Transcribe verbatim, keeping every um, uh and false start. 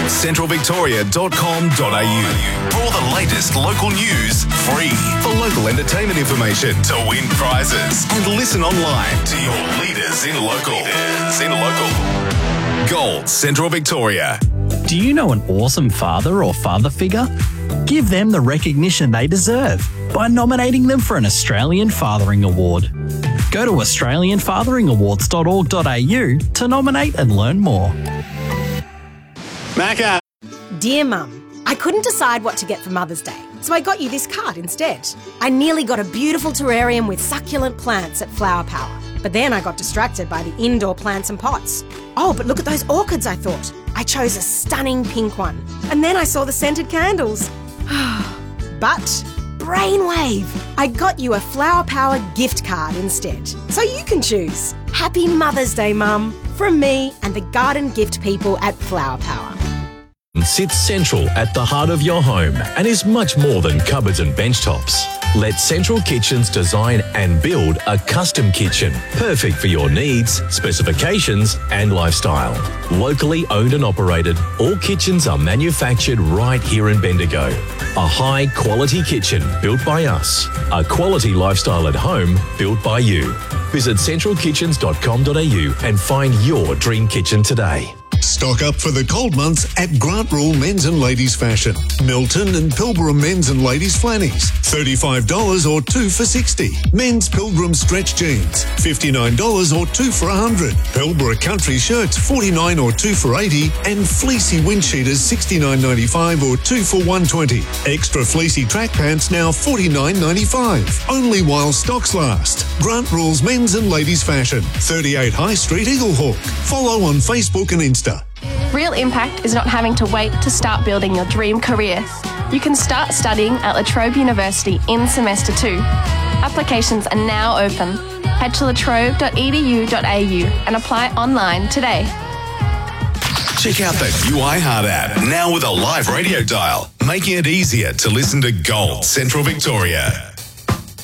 gold central victoria dot com dot a u. For all the latest local news, free. For local entertainment information, to win prizes, and listen online to your leaders in local. Leaders in local. Gold Central Victoria. Do you know an awesome father or father figure? Give them the recognition they deserve by nominating them for an Australian Fathering Award. Go to australian fathering awards dot org dot a u to nominate and learn more. Macca. Dear Mum, I couldn't decide what to get for Mother's Day, so I got you this card instead. I nearly got a beautiful terrarium with succulent plants at Flower Power, but then I got distracted by the indoor plants and pots. Oh, but look at those orchids, I thought. I chose a stunning pink one, and then I saw the scented candles. But brainwave! I got you a Flower Power gift card instead, so you can choose. Happy Mother's Day, Mum, from me and the garden gift people at Flower Power. Sits central at the heart of your home and is much more than cupboards and bench tops. Let Central Kitchens design and build a custom kitchen, perfect for your needs, specifications and lifestyle. Locally owned and operated, all kitchens are manufactured right here in Bendigo. A high quality kitchen built by us. A quality lifestyle at home built by you. Visit central kitchens dot com dot a u and find your dream kitchen today. Stock up for the cold months at Grant Rule Men's and Ladies Fashion. Milton and Pilbara Men's and Ladies Flannies, thirty-five dollars or two for sixty. Men's Pilgrim Stretch Jeans, fifty-nine dollars or two for one hundred. Pilbara Country Shirts, forty-nine dollars or two for eighty. And Fleecy Windcheaters, sixty-nine ninety-five or two for one hundred twenty. Extra Fleecy Track Pants now forty-nine ninety-five. Only while stocks last. Grant Rule's Men's and Ladies Fashion, thirty-eight High Street, Eaglehawk. Follow on Facebook and Insta. Real impact is not having to wait to start building your dream career. You can start studying at La Trobe University in semester two. Applications are now open. Head to latrobe dot e d u dot a u and apply online today. Check out the new iHeart app, now with a live radio dial, making it easier to listen to Gold Central Victoria.